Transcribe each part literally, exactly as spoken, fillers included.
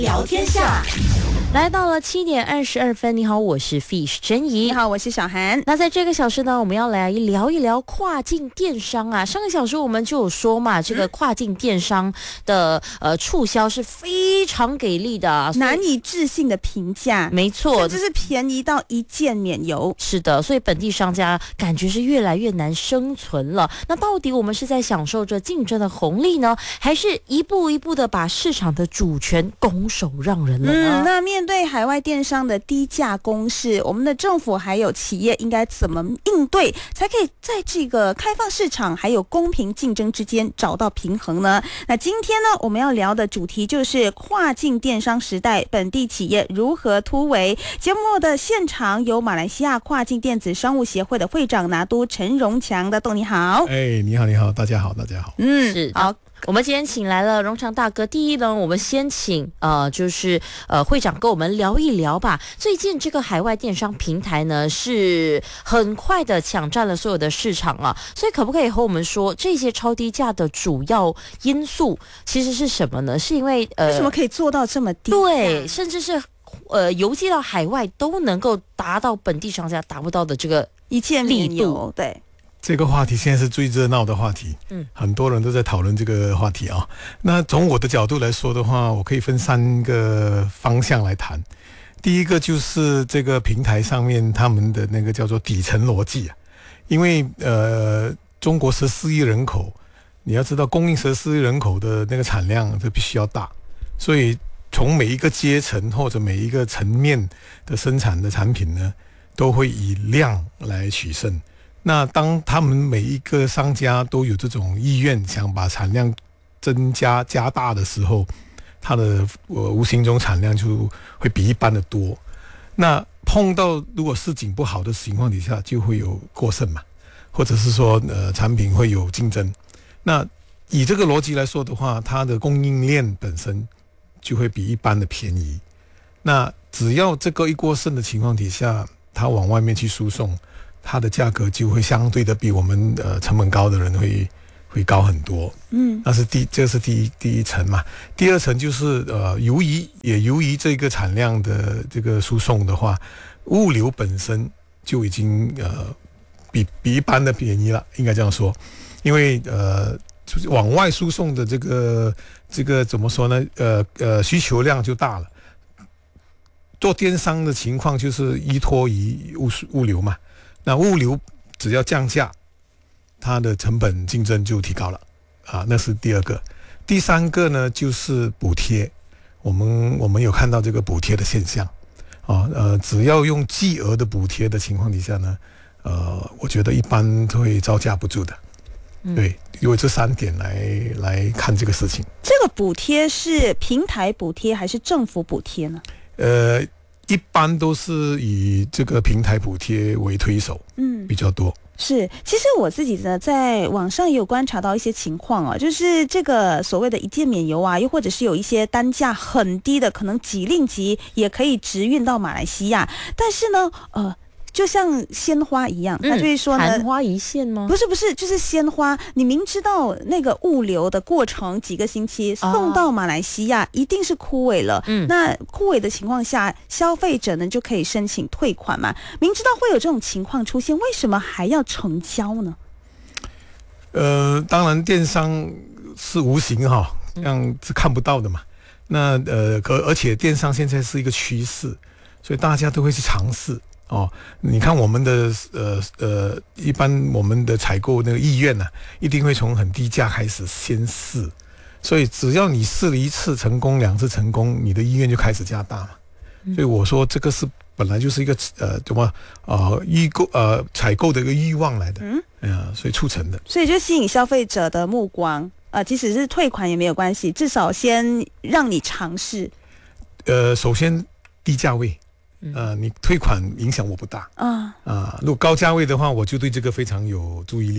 聊天下， 来到了七点二十二分。你好，我是 Fish 珍怡。 你好，我是小涵。 那在这个小时呢，我们要来聊一聊跨境电商啊。上个小时我们就有说嘛，这个跨境电商的呃促销是非常给力的、啊， 难以置信的评价， 没错， 甚至是便宜到一件免邮。 是的，所以本地商家感觉是越来越难生存了。那到底我们是在享受着竞争的红利呢，还是一步一步的把市场的主权拱手让人了呢？ 嗯，那面对海外电商的低价攻势，我们的政府还有企业应该怎么应对，才可以在这个开放市场还有公平竞争之间找到平衡呢？那今天呢，我们要聊的主题就是跨境电商时代，本地企业如何突围。节目的现场有马来西亚跨境电子商务协会的会长拿督陈荣强，大董你好。 哎，你好，你好，大家好，大家好。 嗯， 是好。 我们今天请来了荣强大哥。第一呢，我们先请呃，就是呃会长跟我们聊一聊吧。最近这个海外电商平台呢，是很快的抢占了所有的市场啊，所以可不可以和我们说，这些超低价的主要因素其实是什么呢？是因为呃， 为什么可以做到这么低？ 对，甚至是呃邮寄到海外都能够达到本地商家达不到的这个一切免邮，对。 这个话题现在是最热闹的话题，嗯，很多人都在讨论这个话题啊。那从我的角度来说的话，我可以分三个方向来谈。第一个就是这个平台上面他们的那个叫做底层逻辑啊，因为呃，中国十四亿人口，你要知道供应十四亿人口的那个产量就必须要大，所以从每一个阶层或者每一个层面的生产的产品呢，都会以量来取胜。那当他们每一个商家都有这种意愿想把产量增加加大的时候，它的呃无形中产量就会比一般的多。那碰到如果市景不好的情况底下，就会有过剩嘛，或者是说呃产品会有竞争。那以这个逻辑来说的话，它的供应链本身就会比一般的便宜。那只要这个一过剩的情况底下，它往外面去输送，它的价格就会相对的比我们呃成本高的人会会高很多。嗯，那是第这是第一第一层嘛。第二层就是呃由于也由于这个产量的这个输送的话，物流本身就已经呃比比一般的便宜了，应该这样说。因为呃就是往外输送的这个这个怎么说呢？呃呃需求量就大了。做电商的情况就是依托于物物流嘛。那物流只要降价，它的成本竞争就提高了啊，那是第二个。第三个呢，就是补贴。我们我们有看到这个补贴的现象啊，呃，只要用巨额的补贴的情况底下呢，呃，我觉得一般会招架不住的。嗯、对，因为这三点来来看这个事情。 这个补贴是平台补贴还是政府补贴呢？ 呃。一般都是以这个平台补贴为推手，嗯，比较多。 是，其实我自己呢，在网上也有观察到一些情况啊，就是这个所谓的一件免邮啊，又或者是有一些单价很低的，可能几令吉也可以直运到马来西亚，但是呢，呃。就像鲜花一样，他就会说呢， 昙花一现吗？ 不是不是，就是鲜花。你明知道那个物流的过程几个星期送到马来西亚、哦、一定是枯萎了，嗯，那枯萎的情况下，消费者呢就可以申请退款嘛。明知道会有这种情况出现，为什么还要成交呢？ 呃，当然电商是无形哈，这样是看不到的嘛。那呃，而且电商现在是一个趋势，所以大家都会去尝试。哦，你看我们的呃呃，一般我们的采购那个意愿呢、啊，一定会从很低价开始先试，所以只要你试了一次成功，两次成功，你的意愿就开始加大嘛。嗯、所以我说这个是本来就是一个呃怎么呃预购呃采购的一个欲望来的，嗯，呃，所以促成的，所以就吸引消费者的目光，呃，即使是退款也没有关系，至少先让你尝试。 呃，首先低价位。呃，你退款影响我不大啊啊！如果高价位的话，我就对这个非常有注意力了。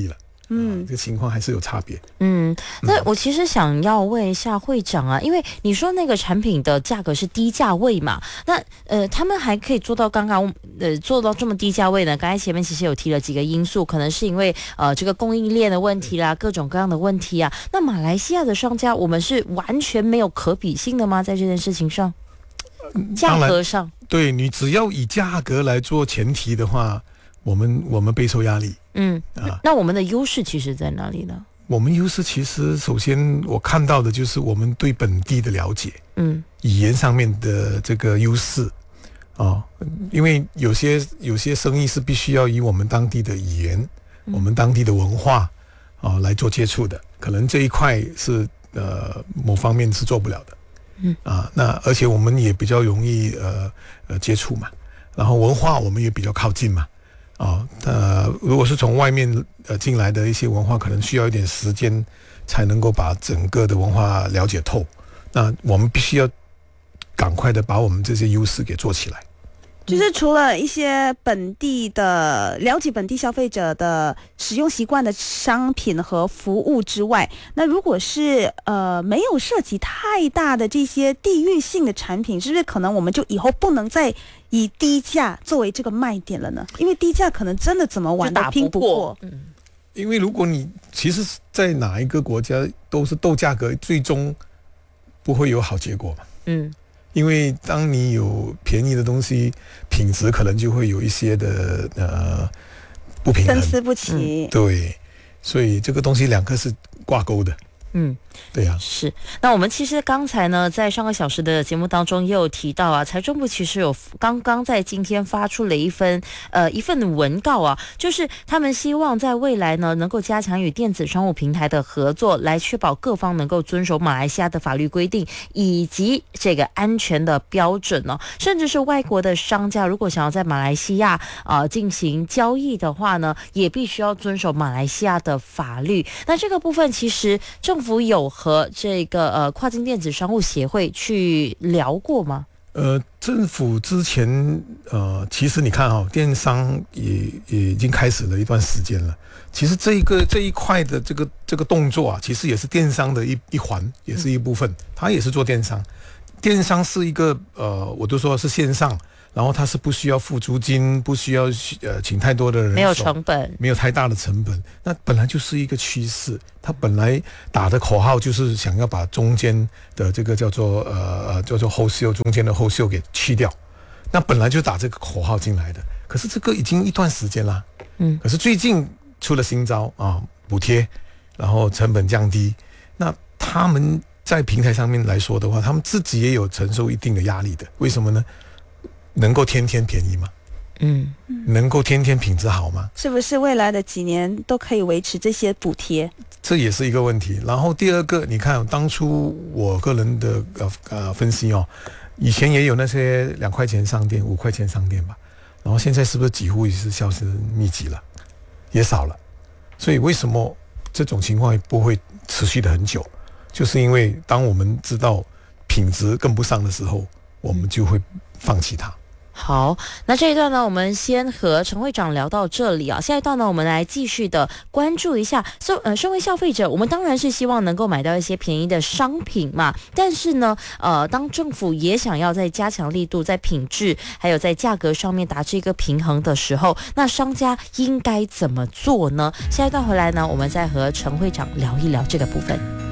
嗯，这个情况还是有差别。 嗯，那我其实想要问一下会长啊，因为你说那个产品的价格是低价位嘛，那呃，他们还可以做到刚刚呃做到这么低价位呢？刚才前面其实有提了几个因素，可能是因为呃这个供应链的问题啦，各种各样的问题啊。那马来西亚的商家，我们是完全没有可比性的吗？在这件事情上，价格上， 对你只要以价格来做前提的话，我们我们备受压力。 嗯，啊，那我们的优势其实在哪里呢？ 我们优势其实首先我看到的就是我们对本地的了解，嗯，语言上面的这个优势啊，因为有些有些生意是必须要以我们当地的语言、嗯、我们当地的文化啊来做接触的，可能这一块是呃某方面是做不了的，嗯啊，那而且我们也比较容易呃呃接触嘛，然后文化我们也比较靠近嘛。哦，呃，如果是从外面呃进来的一些文化，可能需要一点时间才能够把整个的文化了解透。那我们必须要赶快的把我们这些优势给做起来。 就是除了一些本地的了解本地消费者的使用习惯的商品和服务之外，那如果是呃没有涉及太大的这些地域性的产品，是不是可能我们就以后不能再以低价作为这个卖点了呢？因为低价可能真的怎么玩都拼不过。嗯， 因为如果你其实在哪一个国家都是斗价格，最终不会有好结果嘛。嗯。因为当你有便宜的东西，品质可能就会有一些的呃不平衡， 参差不齐、 嗯。对，所以这个东西两个是挂钩的。嗯，对呀、啊， 是。那我们其实刚才呢，在上个小时的节目当中也有提到啊，财政部其实有刚刚在今天发出了一份呃一份文告啊，就是他们希望在未来呢，能够加强与电子商务平台的合作，来确保各方能够遵守马来西亚的法律规定以及这个安全的标准呢、哦，甚至是外国的商家如果想要在马来西亚啊、呃、进行交易的话呢，也必须要遵守马来西亚的法律。那这个部分其实政府有和这个呃跨境电子商务协会去聊过吗？ 呃，政府之前呃，其实你看哈、哦，电商也也已经开始了一段时间了。其实这一个这一块的这个这个动作啊，其实也是电商的一一环，也是一部分。它也是做电商，电商是一个呃，我都说是线上。然后它是不需要付租金，不需要呃请太多的人手， 没有成本， 没有太大的成本。那本来就是一个趋势，它本来打的口号就是想要把中间的这个叫做呃呃叫做后袖中间的后袖给去掉。那本来就打这个口号进来的，可是这个已经一段时间啦。嗯，可是最近出了新招啊，补贴，然后成本降低。那他们在平台上面来说的话，他们自己也有承受一定的压力的。为什么呢？能够天天便宜吗？嗯，能够天天品质好吗？ 是不是未来的几年都可以维持这些补贴？ 这也是一个问题。然后第二个，你看当初我个人的呃呃分析哦，以前也有那些两块钱商店、五块钱商店吧，然后现在是不是几乎也是消失匿迹了，也少了。所以为什么这种情况不会持续的很久？就是因为当我们知道品质跟不上的时候，我们就会放弃它。 好，那这一段呢，我们先和陈会长聊到这里啊。下一段呢，我们来继续的关注一下。so, 呃，身为消费者，我们当然是希望能够买到一些便宜的商品嘛。但是呢，呃，当政府也想要在加强力度，在品质还有在价格上面达至一个平衡的时候，那商家应该怎么做呢？下一段回来呢，我们再和陈会长聊一聊这个部分。